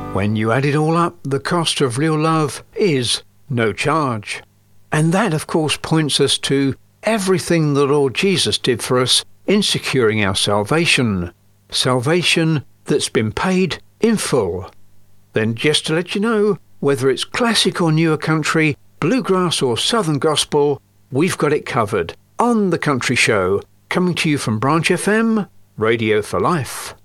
When you add it all up, the cost of real love is no charge. And that, of course, points us to everything the Lord Jesus did for us in securing our salvation. Salvation that's been paid in full. Then just to let you know, whether it's classic or newer country, bluegrass or southern gospel, we've got it covered on The Country Show, coming to you from Branch FM, Radio for Life.